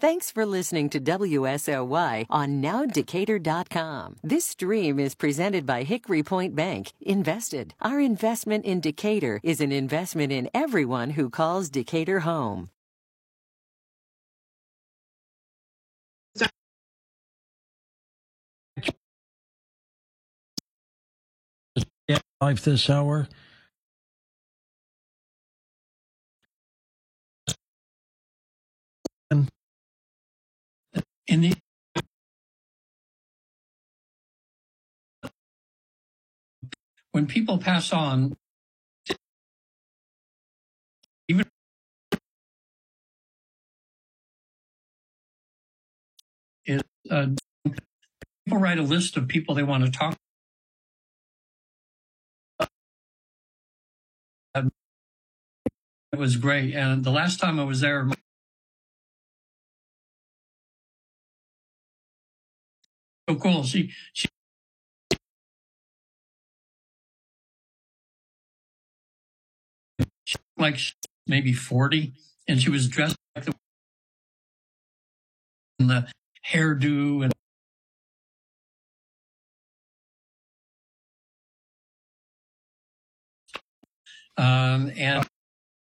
Thanks for listening to WSOY on NowDecatur.com. This stream is presented by Hickory Point Bank. Invested. Our investment in Decatur is an investment in everyone who calls Decatur home. Live this hour. When people pass on, even people write a list of people they want to talk. It was great, and the last time I was there, so cool. She like maybe 40, and she was dressed like the hairdo and